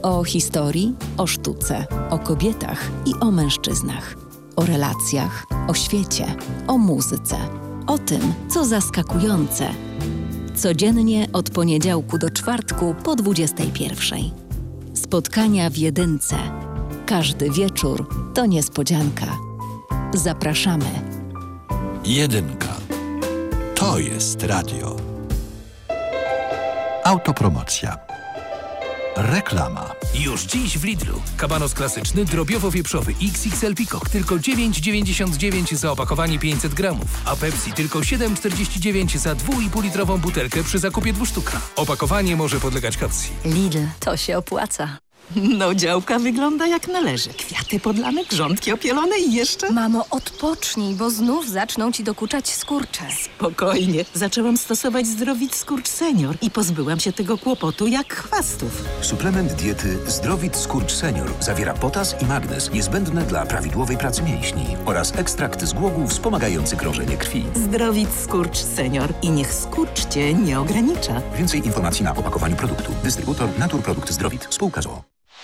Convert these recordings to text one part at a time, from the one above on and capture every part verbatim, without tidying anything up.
O historii, o sztuce, o kobietach i o mężczyznach. O relacjach, o świecie, o muzyce. O tym, co zaskakujące. Codziennie od poniedziałku do czwartku po dwudziestej pierwszej. Spotkania w Jedynce. Każdy wieczór to niespodzianka. Zapraszamy. Jedynka. To jest radio. Autopromocja. Reklama. Już dziś w Lidlu. Kabanos klasyczny, drobiowo-wieprzowy X X L Peacock tylko dziewięć dziewięćdziesiąt dziewięć za opakowanie pięćset gramów, a Pepsi tylko siedem czterdzieści dziewięć za dwa i pół litrową butelkę przy zakupie dwóch sztuka. Opakowanie może podlegać kaucji. Lidl, to się opłaca. No, działka wygląda jak należy. Kwiaty podlane, grządki opielone i jeszcze... Mamo, odpocznij, bo znów zaczną ci dokuczać skurcze. Spokojnie. Zaczęłam stosować Zdrowit Skurcz Senior i pozbyłam się tego kłopotu jak chwastów. Suplement diety Zdrowit Skurcz Senior zawiera potas i magnez niezbędne dla prawidłowej pracy mięśni oraz ekstrakt z głogów wspomagający krążenie krwi. Zdrowit Skurcz Senior i niech skurcz cię nie ogranicza. Więcej informacji na opakowaniu produktu. Dystrybutor Naturprodukt Zdrowit. Spółka z o o.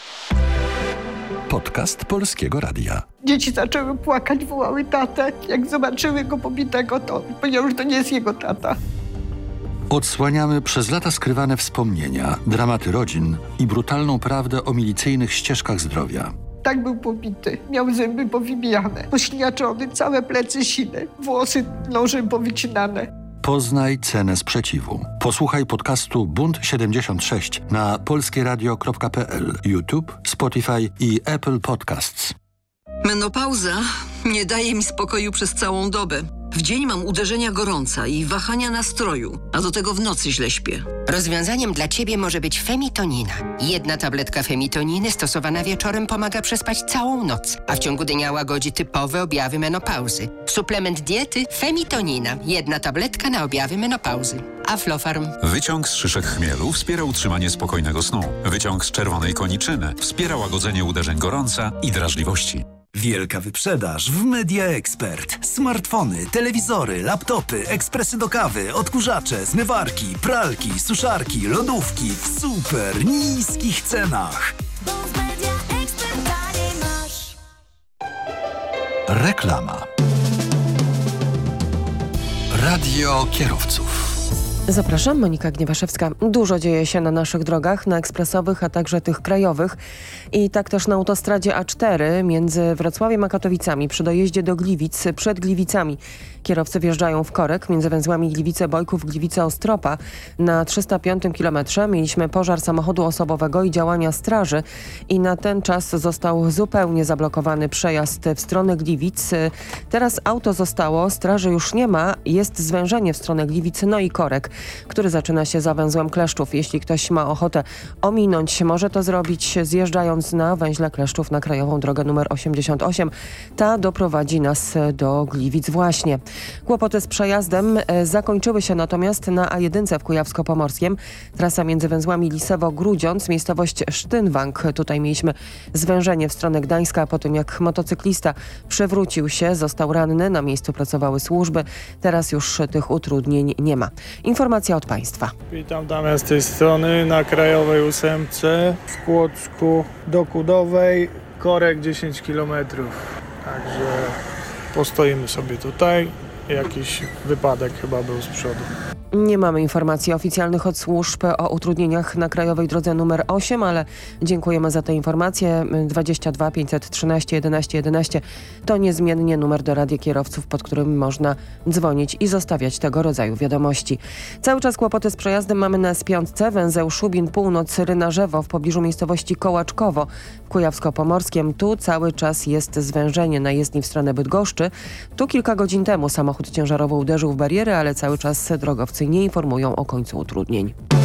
Podcast Polskiego Radia. Dzieci zaczęły płakać, wołały tatę. Jak zobaczyły go pobitego, to powiedziały, że to nie jest jego tata. Odsłaniamy przez lata skrywane wspomnienia, dramaty rodzin i brutalną prawdę o milicyjnych ścieżkach zdrowia. Tak był pobity. Miał zęby powybijane, pośniaczony, całe plecy sine, włosy nożem powycinane. Poznaj cenę sprzeciwu. Posłuchaj podcastu Bunt siedemdziesiąt sześć na polskieradio kropka p l, YouTube, Spotify i Apple Podcasts. Menopauza nie daje mi spokoju przez całą dobę. W dzień mam uderzenia gorąca i wahania nastroju, a do tego w nocy źle śpię. Rozwiązaniem dla Ciebie może być Femitonina. Jedna tabletka Femitoniny stosowana wieczorem pomaga przespać całą noc, a w ciągu dnia łagodzi typowe objawy menopauzy. Suplement diety Femitonina. Jedna tabletka na objawy menopauzy. Aflofarm. Wyciąg z szyszek chmielu wspiera utrzymanie spokojnego snu. Wyciąg z czerwonej koniczyny wspiera łagodzenie uderzeń gorąca i drażliwości. Wielka wyprzedaż w Media Expert. Smartfony, telewizory, laptopy, ekspresy do kawy, odkurzacze, zmywarki, pralki, suszarki, lodówki w super niskich cenach. Reklama. Radio kierowców. Zapraszam, Monika Gniewaszewska. Dużo dzieje się na naszych drogach, na ekspresowych, a także tych krajowych. I tak też na autostradzie A cztery między Wrocławiem a Katowicami przy dojeździe do Gliwic, przed Gliwicami. Kierowcy wjeżdżają w korek między węzłami Gliwice-Bojków, Gliwice-Ostropa. Na trzysta piątym kilometrze mieliśmy pożar samochodu osobowego i działania straży. I na ten czas został zupełnie zablokowany przejazd w stronę Gliwic. Teraz auto zostało, straży już nie ma, jest zwężenie w stronę Gliwic, no i korek, który zaczyna się za węzłem Kleszczów. Jeśli ktoś ma ochotę ominąć, może to zrobić zjeżdżając na węźle Kleszczów na krajową drogę numer osiemdziesiąt osiem. Ta doprowadzi nas do Gliwic właśnie. Kłopoty z przejazdem zakończyły się natomiast na A jeden w Kujawsko-Pomorskiem. Trasa między węzłami Lisewo-Grudziądz, miejscowość Sztynwang. Tutaj mieliśmy zwężenie w stronę Gdańska po tym, jak motocyklista przewrócił się, został ranny. Na miejscu pracowały służby. Teraz już tych utrudnień nie ma. Informacja od Państwa. Witam Damian z tej strony na Krajowej ósemce w Kłodzku do Kudowej, korek dziesięć kilometrów. Także postoimy sobie tutaj. Jakiś wypadek chyba był z przodu. Nie mamy informacji oficjalnych od służb o utrudnieniach na krajowej drodze numer osiem, ale dziękujemy za te informacje. dwadzieścia dwa pięćset trzynaście jedenaście jedenaście to niezmiennie numer do Radia Kierowców, pod którym można dzwonić i zostawiać tego rodzaju wiadomości. Cały czas kłopoty z przejazdem mamy na S pięć, węzeł Szubin Północ Rynarzewo w pobliżu miejscowości Kołaczkowo w Kujawsko-Pomorskiem. Tu cały czas jest zwężenie na jezdni w stronę Bydgoszczy. Tu kilka godzin temu samochód ciężarowy uderzył w barierę, ale cały czas drogowcy nie informują o końcu utrudnień.